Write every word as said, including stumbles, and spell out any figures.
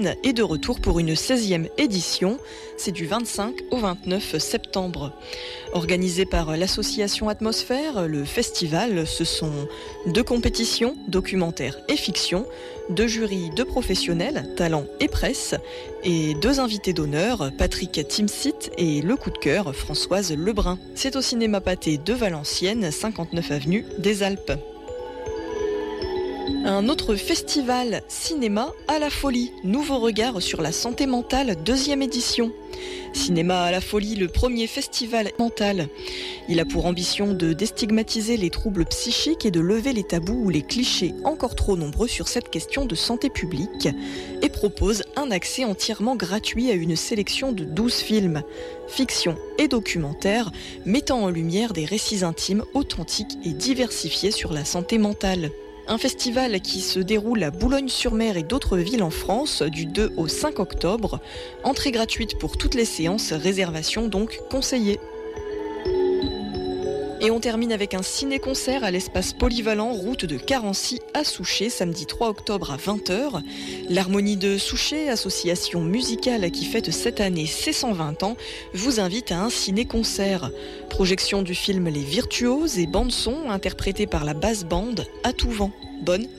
Cannes est de retour pour une seizième édition. C'est du vingt-cinq au vingt-neuf septembre. Organisé par l'association Atmosphère, le festival, ce sont deux compétitions, documentaire et fiction, deux jurys, deux professionnels, talent et presse, et deux invités d'honneur, Patrick Timsit et le coup de cœur, Françoise Lebrun. C'est au cinéma Pathé de Valenciennes, cinquante-neuf avenue des Alpes. Un autre festival cinéma à la folie, nouveau regard sur la santé mentale, deuxième édition. Cinéma à la folie, le premier festival mental. Il a pour ambition de déstigmatiser les troubles psychiques et de lever les tabous ou les clichés encore trop nombreux sur cette question de santé publique et propose un accès entièrement gratuit à une sélection de douze films, fiction et documentaires, mettant en lumière des récits intimes, authentiques et diversifiés sur la santé mentale. Un festival qui se déroule à Boulogne-sur-Mer et d'autres villes en France du deux au cinq octobre. Entrée gratuite pour toutes les séances, réservation donc conseillée. Et on termine avec un ciné-concert à l'espace polyvalent, route de Carency à Souchet, samedi trois octobre à vingt heures. L'Harmonie de Souchet, association musicale qui fête cette année ses cent vingt ans, vous invite à un ciné-concert. Projection du film Les Virtuoses et bande-son interprétée par la basse bande à tout vent. Bonne